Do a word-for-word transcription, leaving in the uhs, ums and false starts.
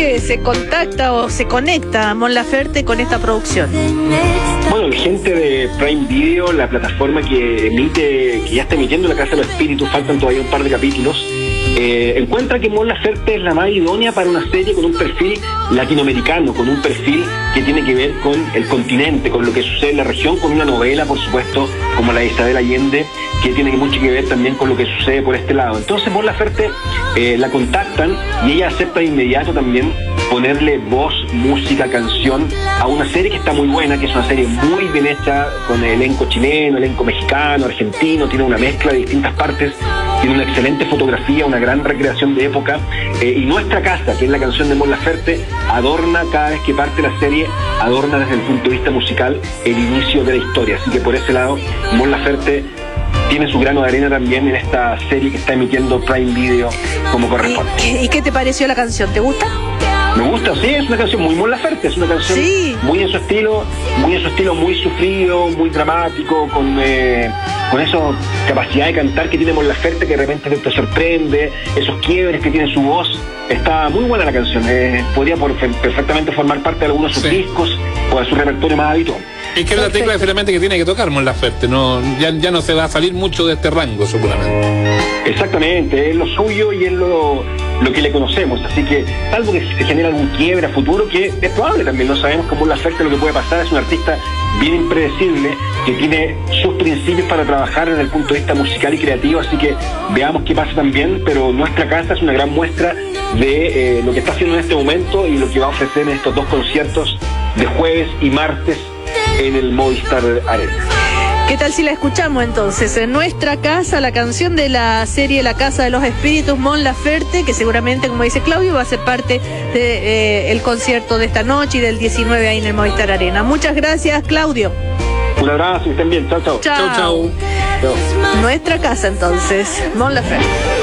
que se contacta o se conecta Mon Laferte con esta producción? Bueno, la gente de Prime Video, la plataforma que emite, que ya está emitiendo La Casa de los Espíritus, faltan todavía un par de capítulos, eh, encuentra que Mon Laferte es la más idónea para una serie con un perfil latinoamericano, con un perfil que tiene que ver con el continente, con lo que sucede en la región, con una novela, por supuesto, como la de Isabel Allende, que tiene mucho que ver también con lo que sucede por este lado. Entonces Mon Laferte eh, la contactan y ella acepta de inmediato también ponerle voz, música, canción a una serie que está muy buena, que es una serie muy bien hecha, con elenco chileno, elenco mexicano, argentino, tiene una mezcla de distintas partes, tiene una excelente fotografía, una gran recreación de época, eh, y Nuestra Casa, que es la canción de Mon Laferte, adorna cada vez que parte la serie, adorna desde el punto de vista musical el inicio de la historia. Así que por ese lado, Mon Laferte tiene su grano de arena también en esta serie que está emitiendo Prime Video como corresponde. ¿Y, y qué te pareció la canción? ¿Te gusta? Me gusta, sí, es una canción muy Mon Laferte, es una canción sí. muy en su estilo, muy en su estilo, muy sufrido, muy dramático, con eh, con esa capacidad de cantar que tiene Mon Laferte, que de repente te sorprende, esos quiebres que tiene su voz. Está muy buena la canción, eh, podría por, perfectamente formar parte de algunos de sus sí. discos o de su repertorio más habitual. Es que es la tecla finalmente que tiene que tocar Mon Laferte, no, ya, ya no se va a salir mucho de este rango seguramente. Exactamente, es lo suyo y es lo, lo que le conocemos, así que salvo que se genere algún quiebre a futuro, que es probable también, no sabemos cómo le afecta lo que puede pasar, es un artista bien impredecible, que tiene sus principios para trabajar desde el punto de vista musical y creativo, así que veamos qué pasa también, pero Nuestra Casa es una gran muestra de eh, lo que está haciendo en este momento y lo que va a ofrecer en estos dos conciertos de jueves y martes en el Movistar Arena. ¿Qué tal si la escuchamos entonces? En Nuestra Casa, la canción de la serie La Casa de los Espíritus, Mon Laferte, que seguramente, como dice Claudio, va a ser parte del de, eh, concierto de esta noche y del diecinueve ahí en el Movistar Arena. Muchas gracias, Claudio. Un abrazo, que estén bien. Chao, chao. Chao, chao. Nuestra Casa entonces, Mon Laferte.